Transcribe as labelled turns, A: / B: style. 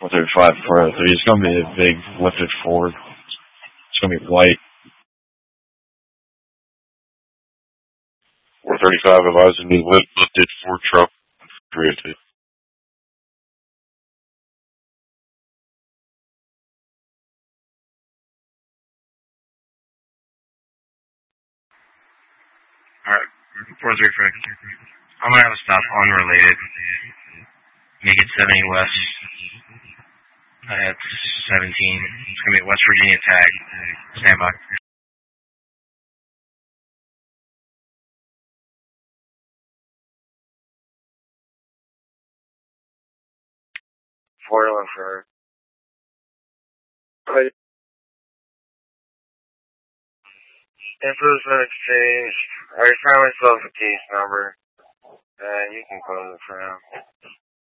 A: 135 403. It's going to be a big lifted Ford. It's going to be white. 435 advised a new lifted Ford truck. 302.
B: Alright, 435. I'm going to have a stop unrelated. Make it 70 West. At 17. It's going to be a West Virginia tag. Stand by. 411 for her. Info's been exchanged. I found myself a case number. And you can close it for now.